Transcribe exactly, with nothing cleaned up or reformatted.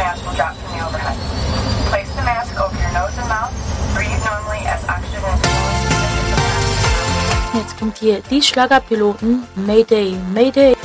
mask will drop from the overhead. Place the mask over your nose and mouth. Breathe normally as oxygen is flowing. Jetzt kommt hier die Schlagerpiloten. Mayday, Mayday.